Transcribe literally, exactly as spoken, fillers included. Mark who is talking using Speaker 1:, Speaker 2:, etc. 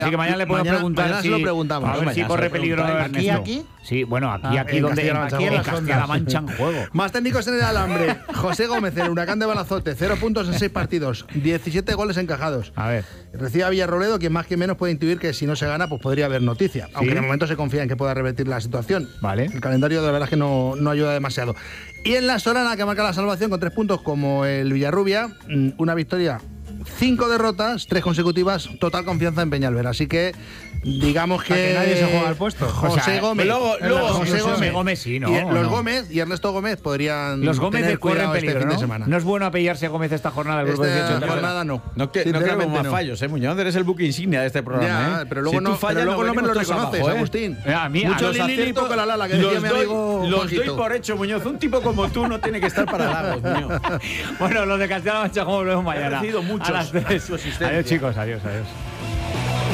Speaker 1: Así que mañana le podemos
Speaker 2: mañana,
Speaker 1: preguntar
Speaker 2: mañana
Speaker 1: si,
Speaker 2: se lo preguntamos.
Speaker 1: a ver
Speaker 2: Mañana
Speaker 1: si corre
Speaker 2: se lo
Speaker 1: peligro
Speaker 2: preguntamos.
Speaker 1: Ernesto.
Speaker 2: ¿Aquí, aquí?
Speaker 1: Sí, bueno, aquí,
Speaker 2: Ah,
Speaker 1: aquí
Speaker 2: en
Speaker 1: donde
Speaker 2: Castilla-La
Speaker 1: aquí
Speaker 2: Mancha,
Speaker 1: en
Speaker 2: las
Speaker 1: Castilla-La
Speaker 2: ondas.
Speaker 1: Mancha en juego.
Speaker 2: Más técnicos en el alambre. José Gómez, el Huracán de Balazote, cero puntos en seis partidos, diecisiete goles encajados.
Speaker 1: A ver.
Speaker 2: Recibe a Villarroledo, quien más que menos puede intuir que si no se gana, pues podría haber noticia. Aunque de momento se confía en que pueda revertir la situación.
Speaker 1: Vale.
Speaker 2: El calendario de verdad es que no, no ayuda demasiado. Y en la Solana, que marca la salvación con tres puntos como el Villarrubia, una victoria, cinco derrotas, tres consecutivas, total confianza en Peñalver. Así que digamos que,
Speaker 3: que nadie se juega al puesto.
Speaker 2: José
Speaker 1: O sea,
Speaker 2: Gómez,
Speaker 1: luego-
Speaker 2: en la
Speaker 1: luego-
Speaker 2: José
Speaker 1: José
Speaker 2: Gómez,
Speaker 1: Gómez sí, ¿no?
Speaker 2: y los
Speaker 1: ¿O no?
Speaker 2: Gómez y Ernesto Gómez podrían
Speaker 1: Los Gómez
Speaker 2: tener
Speaker 1: corren
Speaker 2: cuidado
Speaker 1: peligro,
Speaker 2: este fin
Speaker 1: ¿no?
Speaker 2: de semana.
Speaker 1: No es bueno apellarse Gómez esta jornada del grupo
Speaker 2: Esta
Speaker 1: dieciocho.
Speaker 2: jornada no.
Speaker 4: No, que, no
Speaker 2: Sinceramente
Speaker 4: queremos más
Speaker 2: no.
Speaker 4: fallos, ¿eh, Muñoz? Eres el buque insignia de este programa,
Speaker 2: Ya,
Speaker 4: ¿eh?
Speaker 2: pero luego
Speaker 4: Si
Speaker 2: no,
Speaker 4: tú fallas,
Speaker 2: pero luego no me lo
Speaker 4: venimos todos
Speaker 2: reconoces,
Speaker 4: abajo, ¿eh?
Speaker 2: Agustín.
Speaker 1: Eh, a mí-
Speaker 2: Mucho
Speaker 1: a los
Speaker 2: li, li, li,
Speaker 1: aciertos-
Speaker 2: poco la lala, que decía
Speaker 4: Los
Speaker 2: mi
Speaker 4: doy,
Speaker 2: amigo
Speaker 4: los doy
Speaker 2: Juanjito.
Speaker 4: por hecho, Muñoz. Un tipo como tú no tiene que estar para halagos, Muñoz.
Speaker 1: Bueno, los de Castilla-La Mancha, como volvemos mañana.
Speaker 4: He recibido muchos
Speaker 1: a las tres.
Speaker 4: a su asistencia.
Speaker 1: Adiós, chicos. Adiós, adiós.